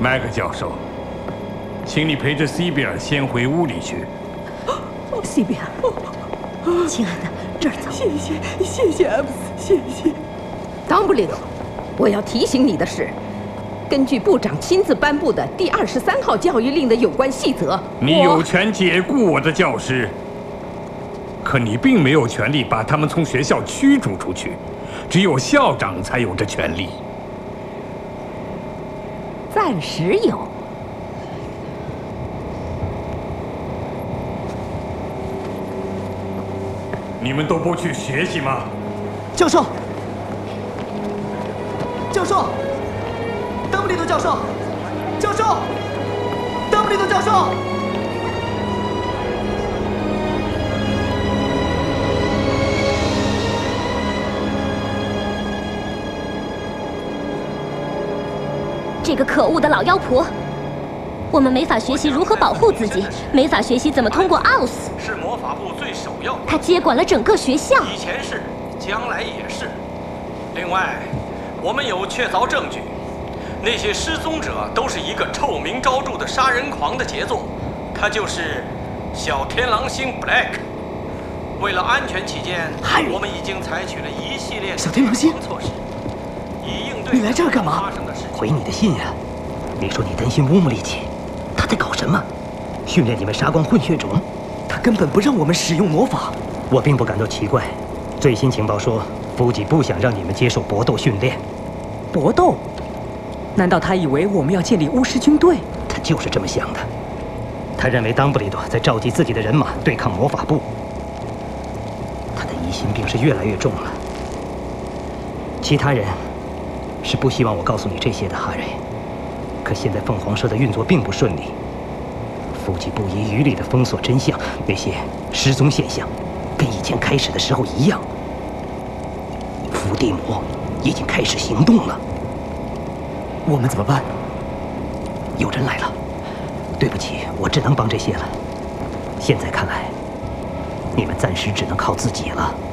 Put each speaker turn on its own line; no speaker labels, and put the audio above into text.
麦克教授，请你陪着西比尔先回屋里去。
西比尔，亲爱的，这儿走。
谢谢 F， 谢谢。
当布利多，我要提醒你的是，根据部长亲自颁布的第23号教育令的有关细则，
你有权解雇我的教师，可你并没有权利把他们从学校驱逐出去，只有校长才有这权利。
暂时有。
你们都不去学习吗？
教授，教授，邓布利多教授，教授，邓布利多教授。
这个可恶的老妖婆！我们没法学习如何保护自己，没法学习怎么通过 OUS。
是魔法部最首要的。
他接管了整个学校。
以前是，将来也是。另外，我们有确凿证据，那些失踪者都是一个臭名昭著的杀人狂的杰作，他就是小天狼星 Black。为了安全起见，我们已经采取了一系列
小天狼星
措施，以应对
你来这儿干嘛？
回你的信呀！你说你担心乌姆利奇，他在搞什么？训练你们杀光混血种？
他根本不让我们使用魔法。
我并不感到奇怪。最新情报说，福吉不想让你们接受搏斗训练。
搏斗？难道他以为我们要建立巫师军队？
他就是这么想的。他认为当布利多在召集自己的人马对抗魔法部。他的疑心病是越来越重了。其他人是不希望我告诉你这些的，哈瑞。可现在凤凰社的运作并不顺利，福吉不遗余力地封锁真相，那些失踪现象跟以前开始的时候一样。伏地魔已经开始行动了，
我们怎么办？
有人来了，对不起，我只能帮这些了。现在看来，你们暂时只能靠自己了。